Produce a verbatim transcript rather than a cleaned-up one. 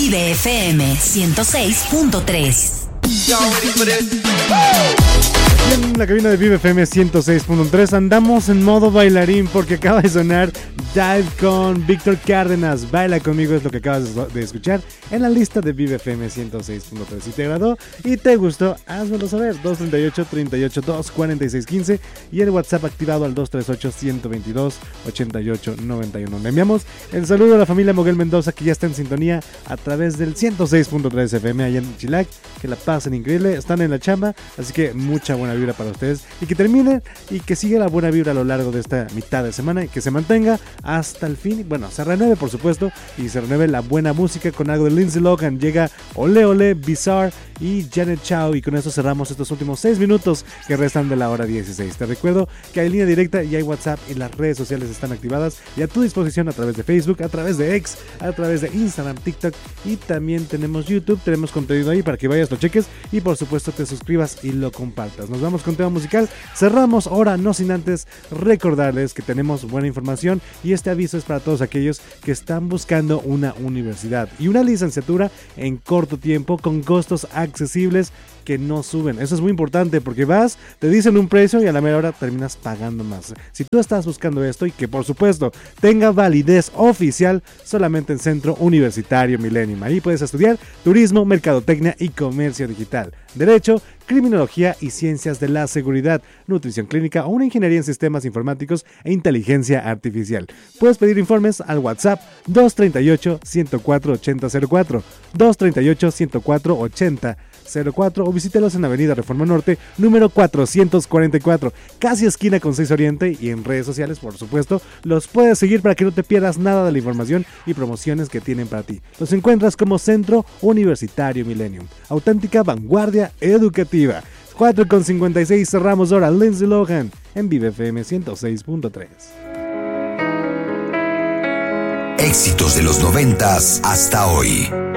Vive F M ciento seis punto tres. En la cabina de Vive F M ciento seis punto tres andamos en modo bailarín porque acaba de sonar Dive con Víctor Cárdenas. Baila conmigo es lo que acabas de escuchar en la lista de Vive F M ciento seis punto tres. Si te agradó y te gustó, házmelo saber. dos treinta y ocho, treinta y ocho, dos cuarenta y seis, quince y el WhatsApp activado al dos treinta y ocho, ciento veintidós, ochenta y ocho, noventa y uno. Le enviamos el saludo a la familia Moguel Mendoza que ya está en sintonía a través del ciento seis punto tres F M allá en Chilac. Que la pasen increíble, están en la chamba, así que mucha buena vibra para ustedes y que termine y que siga la buena vibra a lo largo de esta mitad de semana y que se mantenga hasta el fin. Bueno, se renueve por supuesto y se renueve la buena música con algo de Lindsay Lohan. Llega Ole Ole, Bizarre y Janet Chao y con eso cerramos estos últimos seis minutos que restan de la hora dieciséis. Te recuerdo que hay línea directa y hay WhatsApp y las redes sociales están activadas y a tu disposición a través de Facebook, a través de X, a través de Instagram, TikTok y también tenemos YouTube, tenemos contenido ahí para que vayas, lo cheques y por supuesto te suscribas y lo compartas. Nos vamos con tema musical, cerramos ahora no sin antes recordarles que tenemos buena información y este aviso es para todos aquellos que están buscando una universidad y una licenciatura en corto tiempo con costos accesibles que no suben. Eso es muy importante porque vas, te dicen un precio y a la mera hora terminas pagando más. Si tú estás buscando esto y que por supuesto tenga validez oficial, solamente en Centro Universitario Millennium. Ahí puedes estudiar turismo, mercadotecnia y comercio digital, derecho, criminología y ciencias de la seguridad, nutrición clínica o una ingeniería en sistemas informáticos e inteligencia artificial. Puedes pedir informes al WhatsApp dos treinta y ocho, ciento cuatro, ochenta cero cuatro, dos treinta y ocho, ciento cuatro, ochenta cero cuatro o visítelos en Avenida Reforma Norte, número cuatrocientos cuarenta y cuatro, casi esquina con seis Oriente, y en redes sociales, por supuesto, los puedes seguir para que no te pierdas nada de la información y promociones que tienen para ti. Los encuentras como Centro Universitario Millennium, auténtica vanguardia educativa. cuatro con cincuenta y seis, cerramos ahora Lindsay Lohan en Vive F M ciento seis punto tres. Éxitos de los noventas hasta hoy.